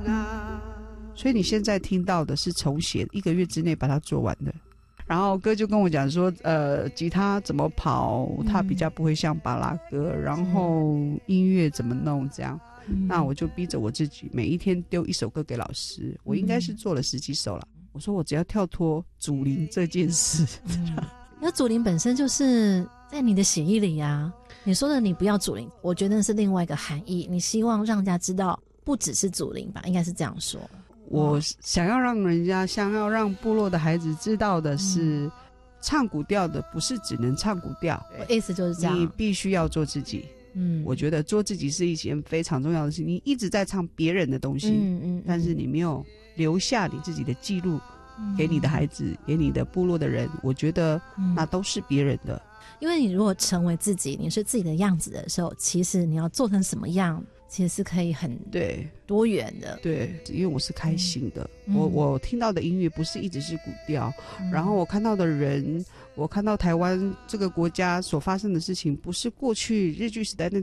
所以你现在听到的是重写1个月之内把它做完的。然后哥就跟我讲说吉他怎么跑他比较不会像巴拉歌，然后音乐怎么弄这样。那我就逼着我自己每一天丢1首歌给老师，我应该是做了10几首了。我说我只要跳脱祖灵这件事。 那祖灵本身就是在你的血液里啊，你说的你不要祖灵，我觉得是另外一个含义，你希望让人家知道不只是祖灵吧，应该是这样说。 我想要让部落的孩子知道的是，唱古调的不是只能唱古调， 意思就是这样， 你必须要做自己。我觉得做自己是一件非常重要的事情。你一直在唱别人的东西，但是你没有留下你自己的记录给你的孩子，给你的部落的人，我觉得那都是别人的。 因为你如果成为自己，你是自己的样子的时候，其实你要做成什么样其实是可以很多元的。 对，因为我是开心的，我听到的音乐不是一直是古调，然后我看到的人，我看到台湾这个国家所发生的事情，不是过去日据时代那种